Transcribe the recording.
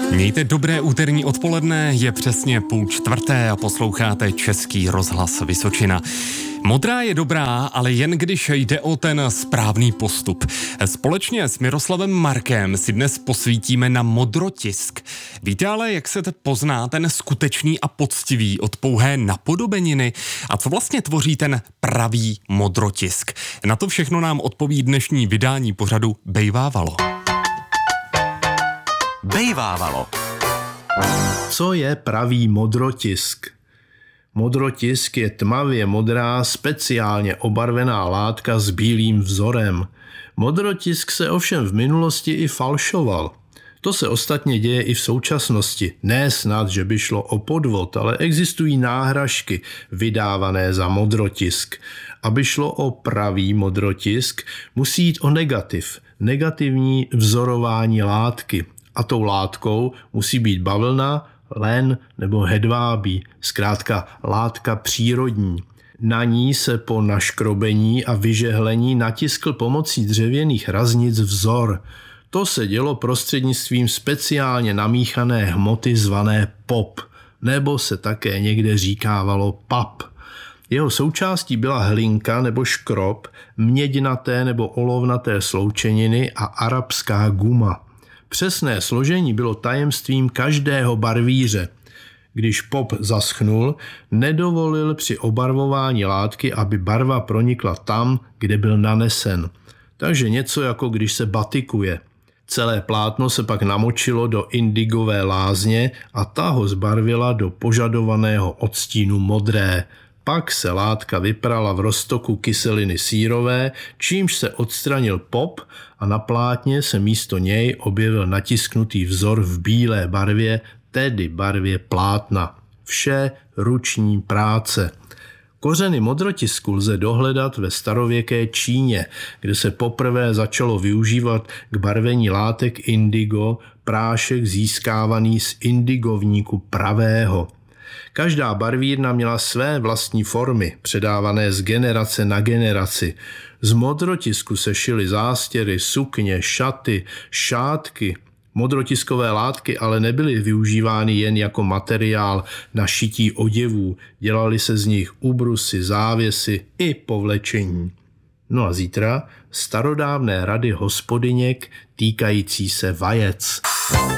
Mějte dobré úterní odpoledne, je přesně 3:30 a posloucháte Český rozhlas Vysočina. Modrá je dobrá, ale jen když jde o ten správný postup. Společně s Miroslavem Markem si dnes posvítíme na modrotisk. Víte ale, jak se pozná ten skutečný a poctivý od pouhé napodobeniny? A co vlastně tvoří ten pravý modrotisk? Na to všechno nám odpoví dnešní vydání pořadu Bejvávalo. Bejvávalo. Co je pravý modrotisk? Modrotisk je tmavě modrá, speciálně obarvená látka s bílým vzorem. Modrotisk se ovšem v minulosti i falšoval. To se ostatně děje i v současnosti. Ne snad, že by šlo o podvod, ale existují náhražky vydávané za modrotisk. Aby šlo o pravý modrotisk, musí jít o negativ, negativní vzorování látky. A tou látkou musí být bavlna, len nebo hedvábí, zkrátka látka přírodní. Na ní se po naškrobení a vyžehlení natiskl pomocí dřevěných raznic vzor. To se dělo prostřednictvím speciálně namíchané hmoty zvané pop, nebo se také někde říkávalo pap. Jeho součástí byla hlinka nebo škrob, měďnaté nebo olovnaté sloučeniny a arabská guma. Přesné složení bylo tajemstvím každého barvíře. Když pop zaschnul, nedovolil při obarvování látky, aby barva pronikla tam, kde byl nanesen. Takže něco jako když se batikuje. Celé plátno se pak namočilo do indigové lázně a ta ho zbarvila do požadovaného odstínu modré. Pak se látka vyprala v roztoku kyseliny sírové, čímž se odstranil pop a na plátně se místo něj objevil natisknutý vzor v bílé barvě, tedy barvě plátna. Vše ruční práce. Kořeny modrotisku lze dohledat ve starověké Číně, kde se poprvé začalo využívat k barvení látek indigo prášek získávaný z indigovníku pravého. Každá barvírna měla své vlastní formy, předávané z generace na generaci. Z modrotisku se šily zástěry, sukně, šaty, šátky. Modrotiskové látky ale nebyly využívány jen jako materiál na šití oděvů. Dělaly se z nich ubrusy, závěsy i povlečení. No a zítra starodávné rady hospodyněk týkající se vajec.